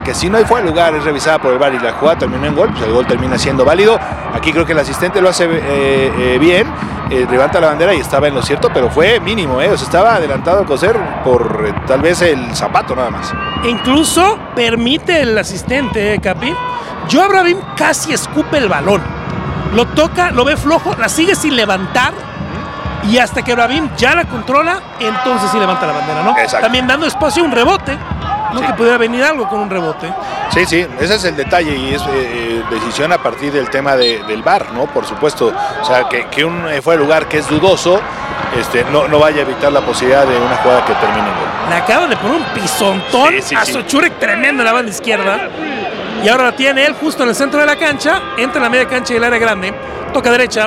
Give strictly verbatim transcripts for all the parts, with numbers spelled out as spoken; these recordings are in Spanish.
que si no hay fuera de lugar es revisada por el V A R y la jugada terminó en gol, pues el gol termina siendo válido. Aquí creo que el asistente lo hace eh, eh, bien, eh, levanta la bandera y estaba en lo cierto, pero fue mínimo, eh, o sea, estaba adelantado Alcocer por eh, tal vez el zapato nada más. Incluso permite el asistente, eh, Capi, Joe Brahim casi escupe el balón, lo toca, lo ve flojo, la sigue sin levantar. Y hasta que Brahim ya la controla, entonces sí levanta la bandera, ¿no? Exacto. También dando espacio a un rebote, ¿no? Sí. Que pudiera venir algo con un rebote. Sí, sí, ese es el detalle y es eh, decisión a partir del tema de, del V A R, ¿no? Por supuesto, o sea, que, que un eh, fuera de lugar que es dudoso, este, no, no vaya a evitar la posibilidad de una jugada que termine en gol. Le acaban de poner un pisontón sí, sí, a sí. Sochurek tremendo en la banda izquierda. Y ahora la tiene él justo en el centro de la cancha, entra en la media cancha y el área grande, toca derecha.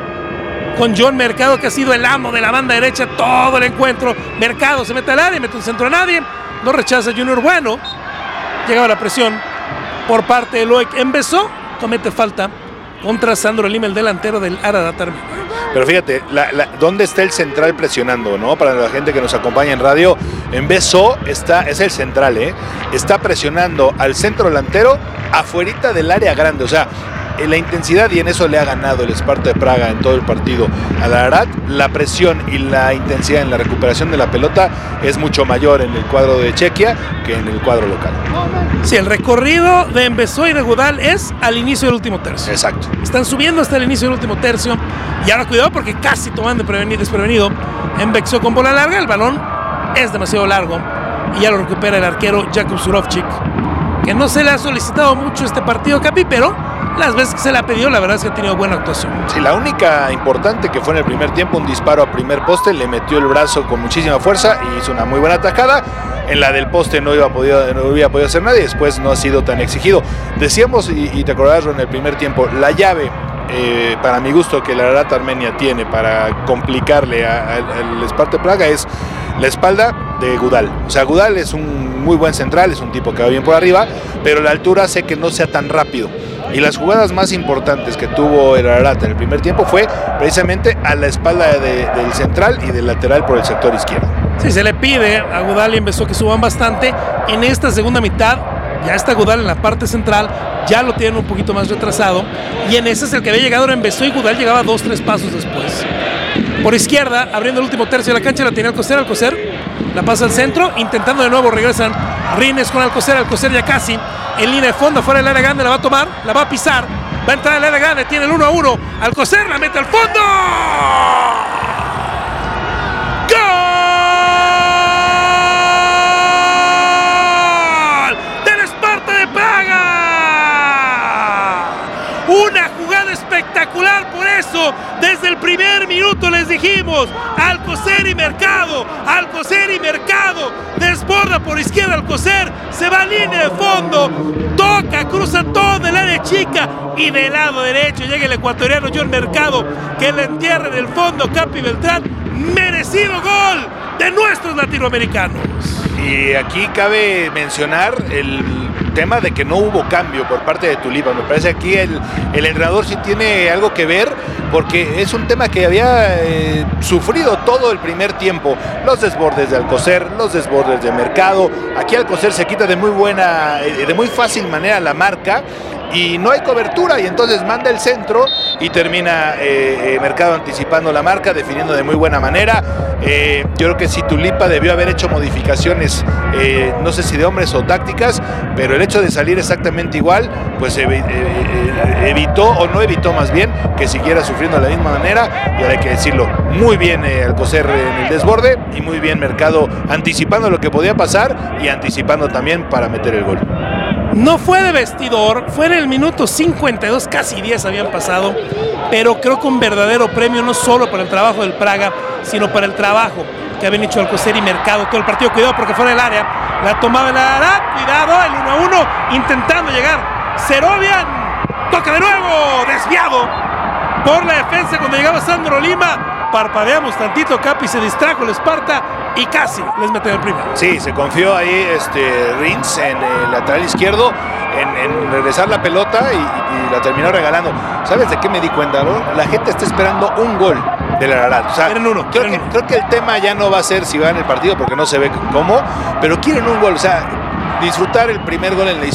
Con John Mercado, que ha sido el amo de la banda derecha todo el encuentro. Mercado se mete al área, mete un centro a nadie. No rechaza Junior Bueno. Llegaba la presión por parte de Loic. Empezó, comete falta contra Sandro Lima, el delantero del Ararat Armenia. Pero fíjate, la, la, ¿dónde está el central presionando, no? Para la gente que nos acompaña en radio, en Beso está, es el central, ¿eh? Está presionando al centro delantero afuerita del área grande, o sea, en la intensidad, y en eso le ha ganado el Sparta de Praga en todo el partido al Ararat. La presión y la intensidad en la recuperación de la pelota es mucho mayor en el cuadro de Chequia que en el cuadro local. Sí, el recorrido de Embesó y de Gudal es al inicio del último tercio. Exacto. Están subiendo hasta el inicio del último tercio. Y ahora cuidado porque casi toman de prevenido, desprevenido. Embesó con bola larga, el balón es demasiado largo y ya lo recupera el arquero Jakub Surovchik, que no se le ha solicitado mucho este partido, Capi, pero las veces que se la pidió, la verdad es que ha tenido buena actuación. Sí, la única importante que fue en el primer tiempo, un disparo a primer poste, le metió el brazo con muchísima fuerza y hizo una muy buena atajada. En la del poste no iba a podido, no había podido hacer nada y después no ha sido tan exigido. Decíamos, y, y te acordás, en el primer tiempo, la llave, eh, para mi gusto, que la Ararat Armenia tiene para complicarle al Sparta Praga es la espalda de Gudal. O sea, Gudal es un muy buen central, es un tipo que va bien por arriba, pero la altura hace que no sea tan rápido. Y las jugadas más importantes que tuvo el Ararat en el primer tiempo fue precisamente a la espalda de, del central y del lateral por el sector izquierdo. Sí, se le pide a Gudal y empezó que suban bastante. En esta segunda mitad ya está Gudal en la parte central, ya lo tienen un poquito más retrasado. Y en ese es el que había llegado, ahora empezó y Gudal llegaba dos, tres pasos después. Por izquierda, abriendo el último tercio de la cancha, la tiene Alcocer, Alcocer la pasa al centro, intentando de nuevo, regresan Rines con Alcocer, Alcocer ya casi en línea de fondo, fuera del área grande, la va a tomar, la va a pisar, va a entrar al área grande, tiene el uno a uno, Alcocer la mete al fondo. ¡Gol! ¡Del Sparta de Praga! Una jugada espectacular, por eso desde el primer minuto les dijimos, Alcocer y Mercado, Alcocer y Mercado, desborda por izquierda Alcocer, se va a línea de fondo, toca, cruza todo el área chica y del lado derecho llega el ecuatoriano John Mercado, que le entierra en el fondo Capi Beltrán, merecido gol de nuestros latinoamericanos. Y aquí cabe mencionar el tema de que no hubo cambio por parte de Tulipa. Me parece aquí el, el entrenador sí tiene algo que ver, porque es un tema que había eh, sufrido todo el primer tiempo. Los desbordes de Alcocer, los desbordes de Mercado. Aquí Alcocer se quita de muy buena, de muy fácil manera la marca y no hay cobertura, y entonces manda el centro y termina eh, eh, Mercado anticipando la marca, definiendo de muy buena manera. Eh, yo creo que si Tulipa debió haber hecho modificaciones, eh, no sé si de hombres o tácticas, pero el hecho de salir exactamente igual, pues ev eh, evitó, o no evitó más bien, que siguiera sufriendo de la misma manera. Y ahora hay que decirlo, muy bien eh, Alcocer en el desborde y muy bien Mercado anticipando lo que podía pasar y anticipando también para meter el gol. No fue de vestidor, fue en el minuto cincuenta y dos, casi diez habían pasado, pero creo que un verdadero premio no solo para el trabajo del Praga, sino para el trabajo que habían hecho Alcocer y Mercado todo el partido. Cuidado porque fuera del área, la tomaba el Ararat, cuidado, el uno a uno, intentando llegar, Serovian, toca de nuevo, desviado por la defensa cuando llegaba Sandro Lima. Parpadeamos tantito, Capi se distrajo el Sparta y casi les meten el primero. Sí, se confió ahí este, Rins en el lateral izquierdo en, en regresar la pelota y, y la terminó regalando. ¿Sabes de qué me di cuenta, no? La gente está esperando un gol del Ararat. O sea, quieren uno, creo, quieren que, uno. creo que el tema ya no va a ser si va en el partido, porque no se ve cómo, pero quieren un gol. O sea, disfrutar el primer gol en la